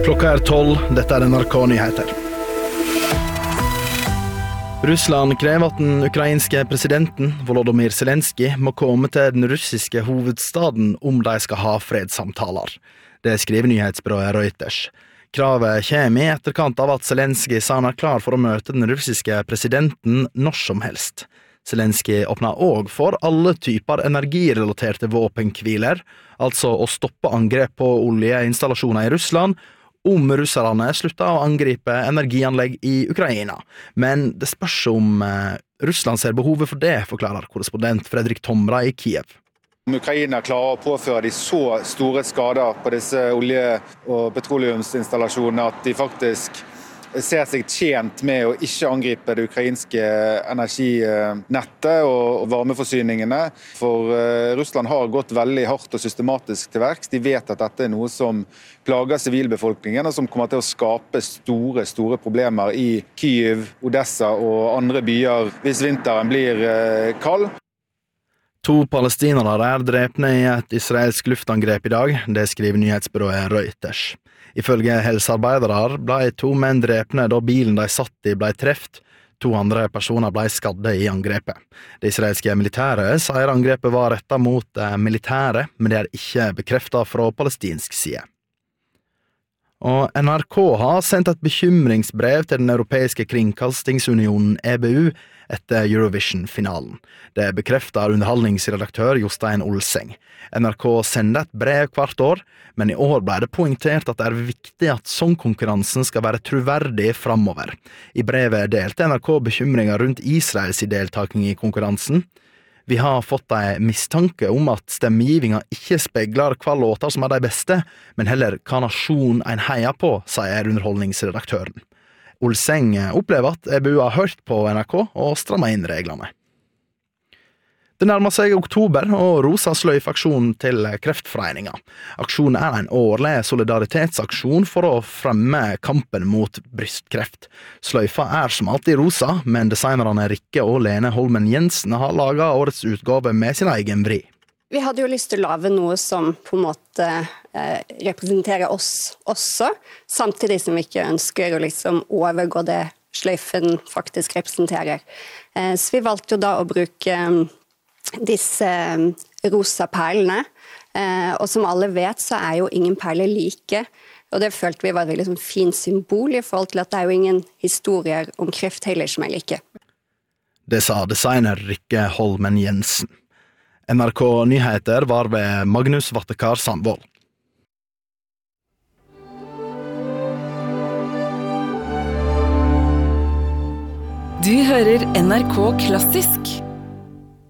Klokka 12, dette NRK Nyheter. Russland krever at den ukrainske presidenten, Volodymyr Zelensky, må komme til den russiske hovedstaden om de skal ha fredssamtaler. Det skriver nyhetsbyrået Reuters. Kravet kommer i etterkant av at Zelensky sa han klar for å møte den russiske presidenten når som helst. Zelensky åpner også for alle typer energirelaterte våpenkviler, altså å stoppe angrep på oljeinstallasjoner i Russland, om russerne slutter å angripe energianlegg i Ukraina. Men det spørs om Russland ser behovet for det, forklarer korrespondent Fredrik Tomra i Kiev. Om Ukraina klarer å påføre de så store skader på disse olje- og petroleumsinstallasjonene at de faktisk ser seg tjent med å ikke angripe det ukrainske energinettet og varmeforsyningene. For Russland har gått veldig hardt og systematisk til verks. De vet at dette er noe som plager sivilbefolkningen, og som kommer til å skape store problemer i Kyiv, Odessa og andre byer hvis vinteren blir kald. 2 palestinere er drepne i et israelsk luftangrep i dag, det skriver nyhetsbyrået Reuters. Ifølge helsearbeidere ble 2 menn drepne da bilen de satt i ble treft. 2 andre personer ble skadde i angrepet. Det israelske militæret sier angrepet var rettet mot militæret, men det er ikke bekreftet fra palestinsk side. Og NRK har sendt et bekymringsbrev til den europeiske kringkastingsunionen EBU etter Eurovision-finalen. Det bekrefter underholdningsredaktør Jostein Olseng. NRK sender et brev hvert år, men i år ble det poengtert at det er viktig at sangkonkurransen skal være troverdig framover. I brevet delte NRK bekymringer rundt Israels deltaking i konkurransen. Vi har fått en mistanke om at stemmegivinga ikke spegler hva låter som er de beste, men heller hva nasjon en heier på, sier underholdningsredaktøren. Olseng opplever at EBU har hørt på NRK og strammet inn reglene. Det nærmer seg oktober, og Rosa sløyf-aksjonen til Kreftforeningen. Aksjonen er en årlig solidaritetsaksjon for å fremme kampen mot brystkreft. Sløyfa er som alltid rosa, men designerne Rikke og Lene Holmen Jensen har laget årets utgave med sin egen vri. Vi hadde jo lyst til å lage noe som på en måte representerer oss også, samtidig som vi ikke ønsker å liksom overgå det sløyfen faktisk representerer. Så vi valgte jo da å bruke disse rosa perlene, og som alle vet så er jo ingen perler like, og det følte vi var et veldig sånn fint symbol i forhold til at det er jo ingen historier om kreft heller som er like. Det sa designer Rikke Holmen Jensen. NRK Nyheter var ved Magnus Vattekar Sandvold. Du hører NRK Klassisk